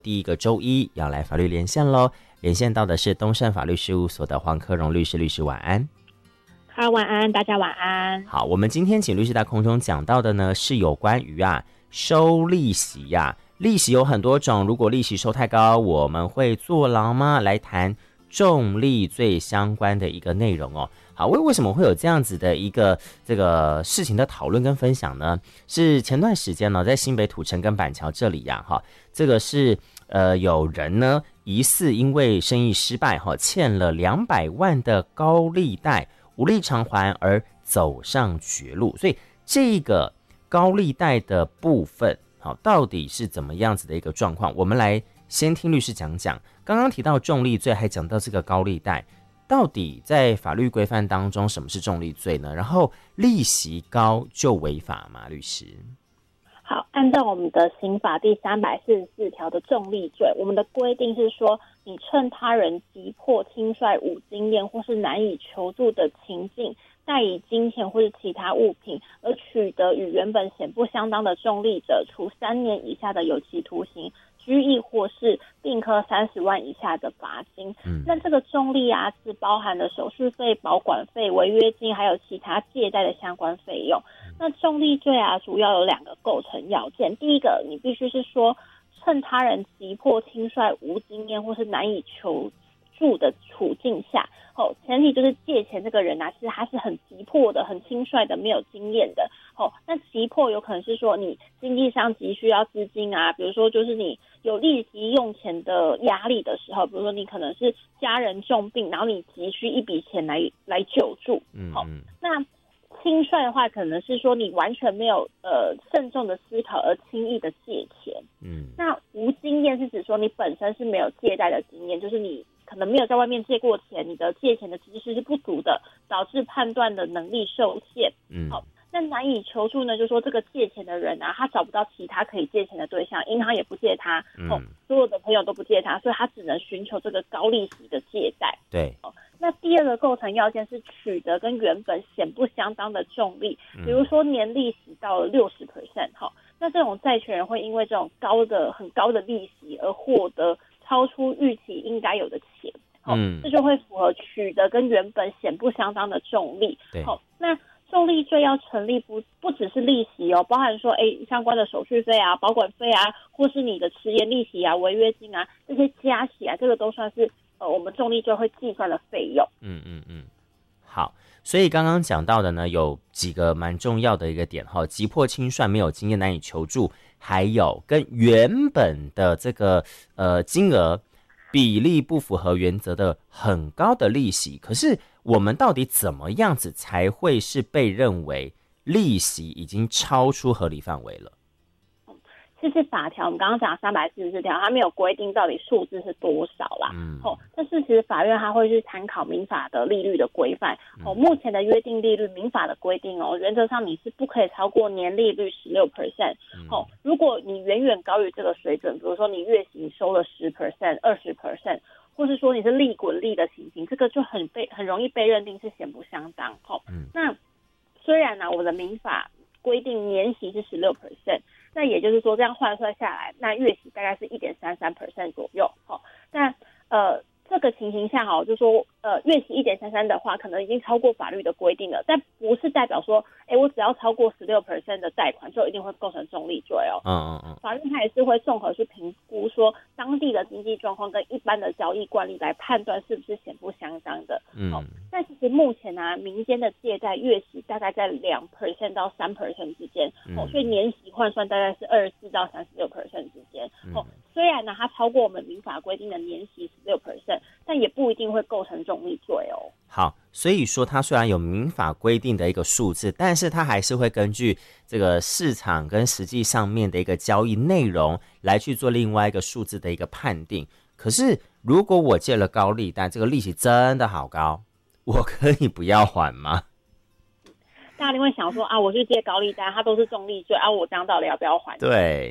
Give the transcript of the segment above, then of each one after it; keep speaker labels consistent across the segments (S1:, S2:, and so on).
S1: 第一个周一要来法律连线咯，连线到的是东盛法律事务所的黄科荣律师，律师晚安。
S2: 好，晚安，大家晚安。
S1: 好，我们今天请律师在空中讲到的呢，是有关于收利息利息有很多种，如果利息收太高，我们会坐牢吗？来谈重利罪相关的一个内容哦。好，为什么会有这样子的一个这个事情的讨论跟分享呢？是前段时间呢，在新北土城跟板桥这里这个是有人呢疑似因为生意失败欠了200万的高利贷，无力偿还而走上绝路。所以这个高利贷的部分到底是怎么样子的一个状况，我们来先听律师讲讲。刚刚提到重利罪，还讲到这个高利贷，到底在法律规范当中什么是重利罪呢？然后利息高就违法吗？律师？
S2: 好，按照我们的刑法第344条的重利罪，我们的规定是说，你趁他人急迫、轻率、无经验或是难以求助的情境，贷以金钱或是其他物品而取得与原本显不相当的重利者，处3年以下的有期徒刑、拘役或是并科30万以下的罚金。那这个重利是包含了手续费、保管费、违约金，还有其他借贷的相关费用。那重利罪主要有2个构成要件。第一个，你必须是说趁他人急迫、轻率、无经验或是难以求助的处境下，前提就是借钱这个人其实他是很急迫的、很轻率的、没有经验的。那急迫有可能是说你经济上急需要资金比如说就是你有立即用钱的压力的时候，比如说你可能是家人重病，然后你急需一笔钱来救助。那轻率的话，可能是说你完全没有慎重的思考而轻易的借钱。那无经验是指说你本身是没有借贷的经验，就是你可能没有在外面借过钱，你的借钱的知识是不足的，导致判断的能力受限。那难以求助呢，就是说这个借钱的人他找不到其他可以借钱的对象，银行也不借他，所有的朋友都不借他，所以他只能寻求这个高利息的借贷。
S1: 对。
S2: 那第二个构成要件是取得跟原本显不相当的重利，比如说年利息到了60%，那这种债权人会因为这种很高的利息而获得超出预期应该有的钱，这就会符合取得跟原本显不相当的重利。那重利罪要成立不只是利息包含说相关的手续费保管费或是你的迟延利息违约金这些加起来，这个都算是我们重利罪会计算的费用。
S1: 好，所以刚刚讲到的呢，有几个蛮重要的一个点急迫轻率、没有经验、难以求助，还有跟原本的这个金额比例不符合原则的很高的利息。可是我们到底怎么样子才会是被认为利息已经超出合理范围了？
S2: 其实法条我们刚刚讲344条，它没有规定到底数字是多少啦。但是其实法院它会去参考民法的利率的规范。目前的约定利率，民法的规定原则上你是不可以超过年利率16%。如果你远远高于这个水准，比如说你月息收了10%、20%，或是说你是利滚利的情形，这个就很容易被认定是显不相当。那虽然我们的民法规定年息是16%，那也就是说这样换算下来，那月息大概是 1.33% 左右。那这个情形下就说月息 1.33 的话，可能已经超过法律的规定了，但不是代表说我只要超过 16% 的贷款就一定会构成重利罪法院它也是会综合去评估说当地的经济状况跟一般的交易惯例来判断是不是显不相当的。但其实目前民间的借贷月息大概在 2% 到 3% 之间所以年息换算大概是24到36% 之间虽然它超过我们民法规定的年息 16%， 但也不一定会构成重利罪
S1: 好，所以说它虽然有民法规定的一个数字，但是它还是会根据这个市场跟实际上面的一个交易内容来去做另外一个数字的一个判定。可是如果我借了高利贷，这个利息真的好高，我可以不要还吗？
S2: 大家一定会想说我去借高利贷，它都是重利罪我这样到底要不要还？
S1: 对。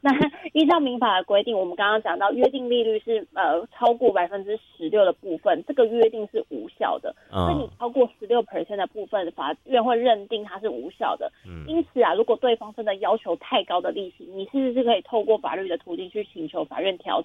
S2: 那依照民法的规定，我们刚刚讲到约定利率是超过16%的部分，这个约定是无效的。所以你超过16% 的部分，法院会认定它是无效的。因此啊，如果对方真的要求太高的利息，你是不是可以透过法律的途径去请求法院调